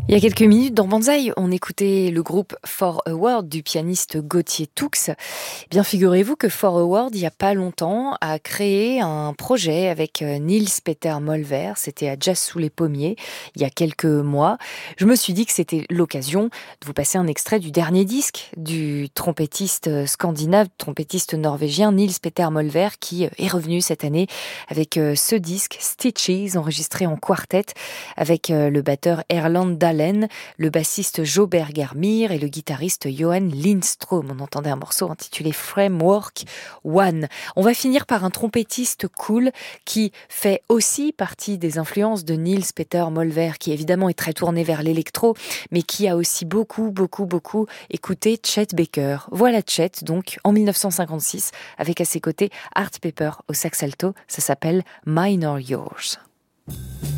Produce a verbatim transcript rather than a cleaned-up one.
Il y a quelques minutes, dans Banzai, on écoutait le groupe For a World du pianiste Gauthier Toux. Eh bien, figurez-vous que For a World, il n'y a pas longtemps, a créé un projet avec Niels Peter Molver. C'était à Jazz sous les pommiers, il y a quelques mois. Je me suis dit que c'était l'occasion de vous passer un extrait du dernier disque du trompettiste scandinave, trompettiste norvégien Niels Peter Molver, qui est revenu cette année avec ce disque Stitches, enregistré en quartet, avec le batteur Erland Dahl, le bassiste Joe Bergermir et le guitariste Johan Lindström. On entendait un morceau intitulé Framework One. On va finir par un trompettiste cool qui fait aussi partie des influences de Niels Peter Molver, qui évidemment est très tourné vers l'électro, mais qui a aussi beaucoup, beaucoup, beaucoup écouté Chet Baker. Voilà Chet, donc, en dix-neuf cent cinquante-six, avec à ses côtés Art Pepper au sax alto. Ça s'appelle Mine or Yours.